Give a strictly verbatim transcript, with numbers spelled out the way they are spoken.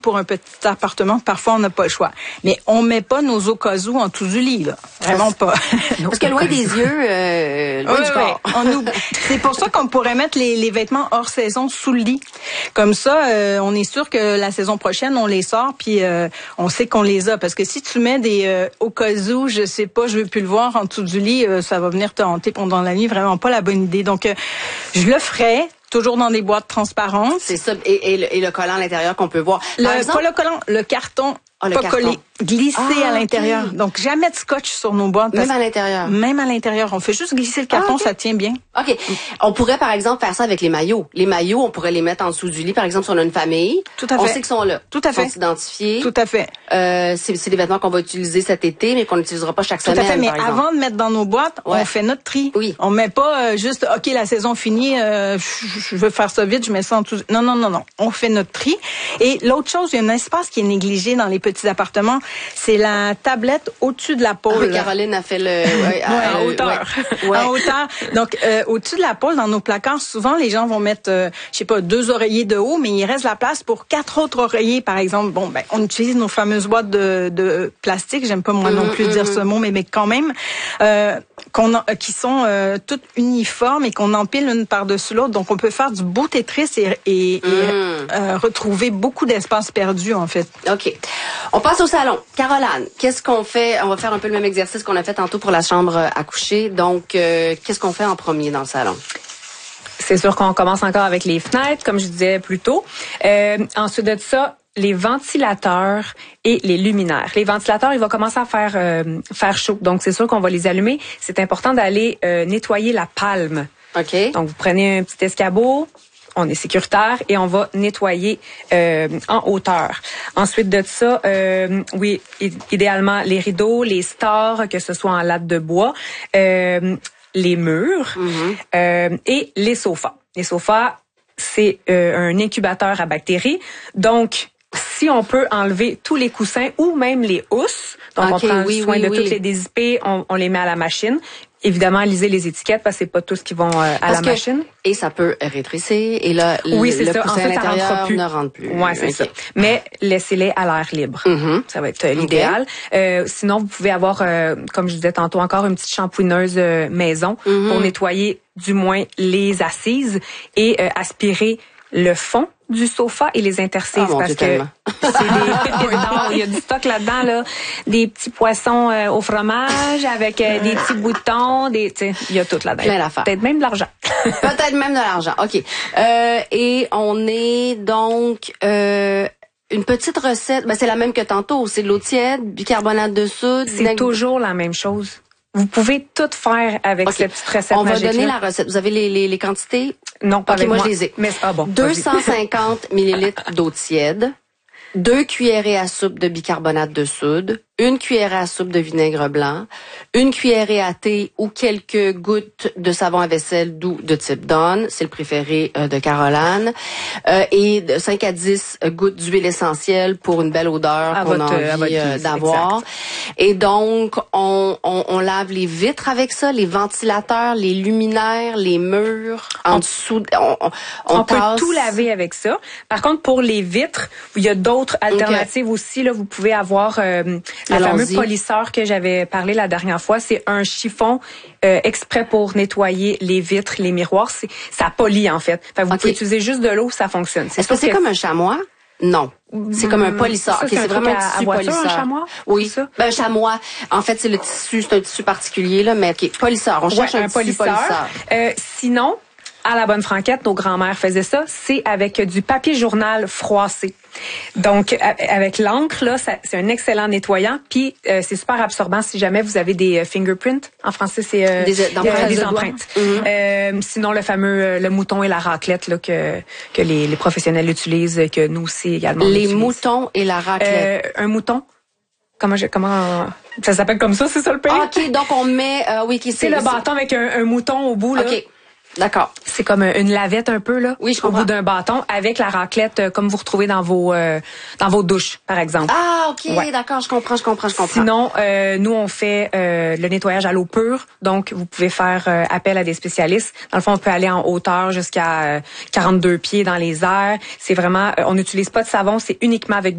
pour un petit appartement, parfois on n'a pas le choix. Mais on met pas nos au cas où en dessous du lit, là. Vraiment pas. Parce que loin des yeux, euh, loin oui, du corps. Oui. On oublie. C'est pour ça qu'on pourrait mettre les, les vêtements hors saison sous le lit. Comme ça, euh, on est sûr que la saison prochaine, on les sort, puis euh, on sait qu'on les a. Parce que si tu mets des euh, au cas où, je sais pas, je veux plus le voir en dessous du lit, euh, ça va venir te hanter pendant la nuit. Vraiment pas la bonne idée. Donc, euh, je le ferais. Toujours dans des boîtes transparentes. C'est ça. Et, et, le, et le collant à l'intérieur qu'on peut voir. Le, Par exemple, pas le collant, le carton. Ah, le pas carton. collé, glissé Ah, à l'intérieur. okay. Donc, jamais de scotch sur nos boîtes. Même à l'intérieur. Même à l'intérieur. On fait juste glisser le carton, ah, okay. Ça tient bien. OK. On pourrait, par exemple, faire ça avec les maillots. Les maillots, on pourrait les mettre en dessous du lit. Par exemple, si on a une famille. Tout à fait. On sait qu'ils sont là. Tout à fait. Ils sont identifiés. Tout à fait. Euh, c'est, c'est des vêtements qu'on va utiliser cet été, mais qu'on n'utilisera pas chaque Tout semaine. Tout à fait. Mais par avant de mettre dans nos boîtes, ouais. On fait notre tri. Oui. On met pas euh, juste, OK, la saison finie, euh, je veux faire ça vite, je mets ça en dessous. Non, non, non, non. On fait notre tri. Et l'autre chose, il y a un espace qui est négligé dans les petits appartements. C'est la tablette au-dessus de la pôle. Ah oui, Caroline a fait le... Ouais, ouais, en hauteur. Ouais. Ouais. En hauteur. Donc, euh, au-dessus de la pôle, dans nos placards, souvent, les gens vont mettre, euh, je sais pas, deux oreillers de haut, mais il reste la place pour quatre autres oreillers, par exemple. Bon, ben, on utilise nos fameuses boîtes de, de plastique. J'aime pas, moi, mm-hmm, non plus mm-hmm. dire ce mot, mais, mais quand même, euh, qu'on a, qui sont euh, toutes uniformes et qu'on empile une par-dessus l'autre. Donc, on peut faire du beau Tetris et, et, mm. et euh, retrouver beaucoup d'espace perdu, en fait. OK. On passe au salon. Caroline, qu'est-ce qu'on fait? On va faire un peu le même exercice qu'on a fait tantôt pour la chambre à coucher. Donc, euh, qu'est-ce qu'on fait en premier dans le salon? C'est sûr qu'on commence encore avec les fenêtres, comme je disais plus tôt. Euh, ensuite de ça, les ventilateurs et les luminaires. Les ventilateurs, il va commencer à faire euh, faire chaud. Donc, c'est sûr qu'on va les allumer. C'est important d'aller euh, nettoyer la palme. OK. Donc, vous prenez un petit escabeau. On est sécuritaire et on va nettoyer euh, en hauteur. Ensuite de ça, euh, oui, idéalement les rideaux, les stores, que ce soit en latte de bois, euh, les murs mm-hmm. euh, et les sofas. Les sofas, c'est euh, un incubateur à bactéries. Donc, si on peut enlever tous les coussins ou même les housses, donc okay, on prend oui, soin oui, de oui. toutes les dézippées, on, on les met à la machine. Évidemment, lisez les étiquettes parce que c'est pas tous qui vont euh, à parce la que, machine. Et ça peut rétrécir et là, oui, c'est le ça. coussin en fait, à l'intérieur ça rentre plus. ne rentre plus. Ouais, c'est okay. ça. Mais laissez-les à l'air libre. Mm-hmm. Ça va être euh, l'idéal. Okay. Euh, sinon, vous pouvez avoir, euh, comme je disais tantôt, encore une petite shampooineuse euh, maison mm-hmm. pour nettoyer du moins les assises et euh, aspirer le fond du sofa et les interstices oh, parce Dieu, que c'est des non, il y a du stock là-dedans là, des petits poissons euh, au fromage avec euh, des petits boutons, des tu sais, il y a tout là-dedans. Plein d'affaires. Peut-être même de l'argent. Peut-être même de l'argent. OK. Euh, et on est donc euh, une petite recette, ben c'est la même que tantôt, c'est de l'eau tiède, bicarbonate de soude, c'est vinaigre... toujours la même chose. Vous pouvez tout faire avec okay. cette petite recette On va magique-là. donner la recette. Vous avez les, les, les quantités? Non, pas okay, avec moi. moi. je les ai. Mais, ah bon, deux cent cinquante millilitres d'eau tiède, deux cuillerées à soupe de bicarbonate de soude, une cuillerée à soupe de vinaigre blanc, une cuillerée à thé ou quelques gouttes de savon à vaisselle doux de type Dawn, c'est le préféré euh, de Caroline, euh, et de cinq à dix gouttes d'huile essentielle pour une belle odeur à qu'on votre, a envie euh, d'avoir. Exact. Et donc, on, on, on lave les vitres avec ça, les ventilateurs, les luminaires, les murs, en on, dessous. On, on, on, on peut tout laver avec ça. Par contre, pour les vitres, il y a d'autres alternatives okay. aussi. Là, vous pouvez avoir... Euh, le fameux polisseur que j'avais parlé la dernière fois, c'est un chiffon euh, exprès pour nettoyer les vitres, les miroirs. C'est, ça polie en fait. Enfin, vous okay. pouvez utiliser juste de l'eau, ça fonctionne. C'est Est-ce que c'est que... comme un chamois? Non. C'est comme un polisseur. Ça, okay, c'est, c'est vraiment un tissu polisseur. Un chamois? Oui. Ça? Ben, un chamois. En fait, c'est le tissu, c'est un tissu particulier, là, mais OK. Polisseur. On cherche ouais, un, un tissu polisseur. polisseur. Euh, sinon, à la bonne franquette, nos grands-mères faisaient ça, c'est avec du papier journal froissé. Donc, avec l'encre, là, ça, c'est un excellent nettoyant. Puis, euh, c'est super absorbant si jamais vous avez des fingerprints. En français, c'est euh, des, des, empreintes. des empreintes. Mm-hmm. Euh, sinon, le fameux euh, le mouton et la raclette là, que que les, les professionnels utilisent, que nous aussi également. Les moutons et la raclette. Euh, un mouton. Comment je, comment ça s'appelle comme ça, c'est ça le pays? Ah, OK, donc on met... Euh, oui, qui c'est, c'est le bâton avec un, un mouton au bout. Là. OK. D'accord. C'est comme une lavette un peu là, oui, je au bout d'un bâton avec la raclette euh, comme vous retrouvez dans vos euh, dans vos douches par exemple. Ah ok, ouais. D'accord, je comprends, je comprends, je comprends. Sinon, euh, nous on fait euh, le nettoyage à l'eau pure, donc vous pouvez faire euh, appel à des spécialistes. Dans le fond, on peut aller en hauteur jusqu'à euh, quarante-deux pieds dans les airs. C'est vraiment, euh, on n'utilise pas de savon, c'est uniquement avec